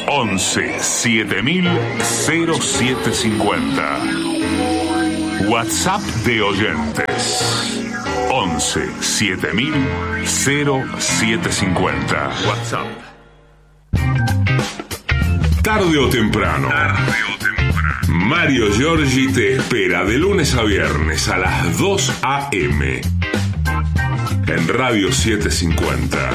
11 7000 0750. WhatsApp de oyentes 11 7000 0750. WhatsApp. Tarde o temprano. Mario Giorgi te espera de lunes a viernes a las 2 a.m. en Radio 750.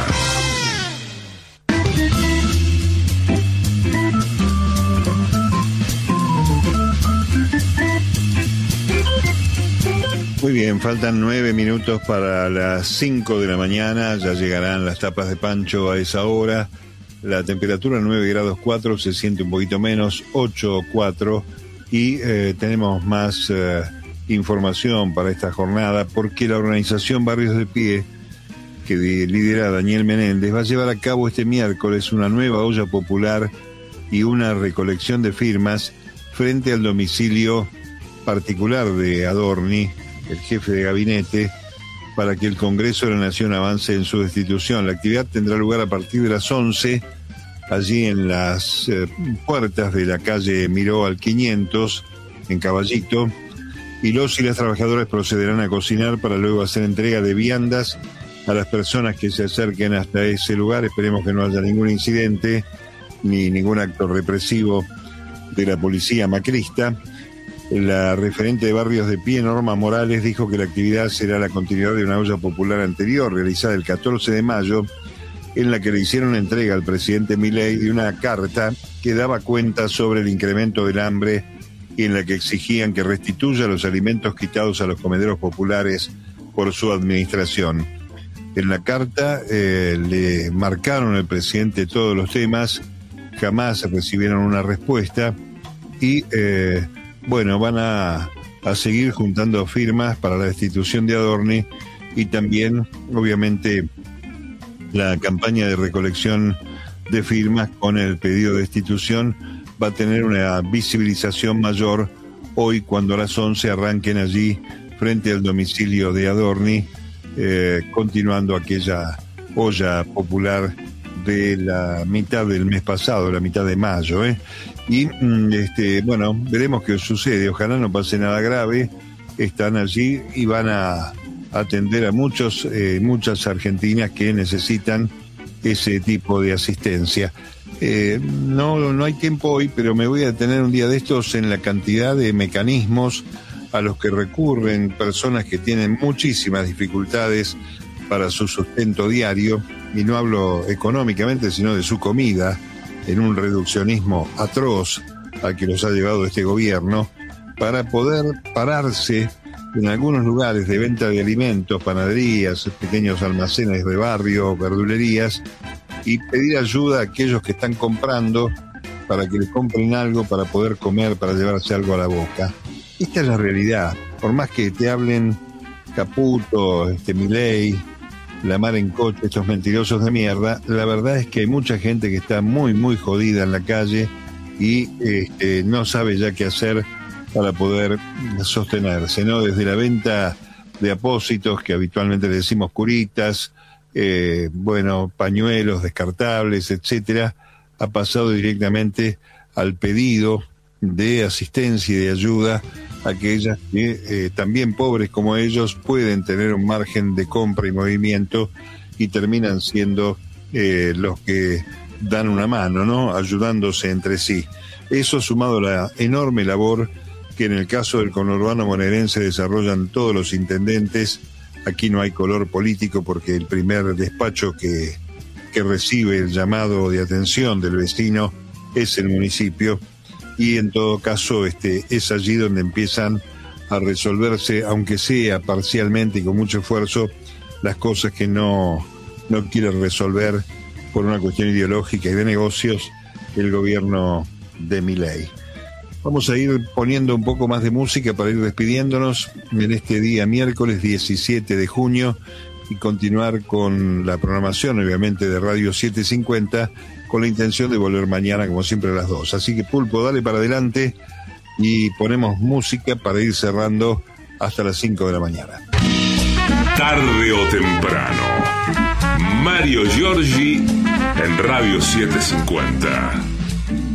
Muy bien, faltan 9 minutos para las 5 de la mañana, ya llegarán las tapas de Pancho a esa hora. La temperatura 9 grados 4, se siente un poquito menos, 8,4, y tenemos más información para esta jornada, porque la organización Barrios de Pie, que lidera Daniel Menéndez, va a llevar a cabo este miércoles una nueva olla popular y una recolección de firmas frente al domicilio particular de Adorni, el jefe de gabinete, para que el Congreso de la Nación avance en su destitución. La actividad tendrá lugar a partir de las 11, allí en las puertas de la calle Miró al 500, en Caballito, y los y las trabajadoras procederán a cocinar para luego hacer entrega de viandas a las personas que se acerquen hasta ese lugar. Esperemos que no haya ningún incidente ni ningún acto represivo de la policía macrista. La referente de Barrios de Pie, Norma Morales, dijo que la actividad será la continuidad de una olla popular anterior, realizada el 14 de mayo, en la que le hicieron entrega al presidente Milei de una carta que daba cuenta sobre el incremento del hambre y en la que exigían que restituya los alimentos quitados a los comederos populares por su administración. En la carta le marcaron al presidente todos los temas, jamás recibieron una respuesta y... bueno, van a seguir juntando firmas para la destitución de Adorni y también, obviamente, la campaña de recolección de firmas con el pedido de destitución va a tener una visibilización mayor hoy cuando a las 11 arranquen allí frente al domicilio de Adorni, continuando aquella olla popular de la mitad del mes pasado, la mitad de mayo, Y bueno, veremos qué sucede. Ojalá no pase nada grave. Están allí y van a atender a muchas argentinas que necesitan ese tipo de asistencia. No hay tiempo hoy, pero me voy a detener un día de estos en la cantidad de mecanismos a los que recurren personas que tienen muchísimas dificultades para su sustento diario, y no hablo económicamente, sino de su comida, en un reduccionismo atroz al que los ha llevado este gobierno, para poder pararse en algunos lugares de venta de alimentos, panaderías, pequeños almacenes de barrio, verdulerías, y pedir ayuda a aquellos que están comprando para que le compren algo para poder comer, para llevarse algo a la boca. Esta es la realidad. Por más que te hablen Caputo, Milei, la mar en coche, estos mentirosos de mierda, la verdad es que hay mucha gente que está muy, muy jodida en la calle y no sabe ya qué hacer para poder sostenerse, ¿no? Desde la venta de apósitos, que habitualmente le decimos curitas, pañuelos descartables, etcétera, ha pasado directamente al pedido de asistencia y de ayuda a aquellas que también pobres como ellos pueden tener un margen de compra y movimiento y terminan siendo los que dan una mano, ¿no? Ayudándose entre sí. Eso sumado a la enorme labor que en el caso del conurbano bonaerense desarrollan todos los intendentes. Aquí no hay color político porque el primer despacho que recibe el llamado de atención del vecino es el municipio, y en todo caso es allí donde empiezan a resolverse, aunque sea parcialmente y con mucho esfuerzo, las cosas que no quiere resolver por una cuestión ideológica y de negocios el gobierno de Milei. Vamos a ir poniendo un poco más de música para ir despidiéndonos en este día miércoles 17 de junio y continuar con la programación, obviamente, de Radio 750, con la intención de volver mañana, como siempre, a las 2. Así que, Pulpo, dale para adelante y ponemos música para ir cerrando hasta las 5 de la mañana. Tarde o temprano, Mario Giorgi en Radio 750.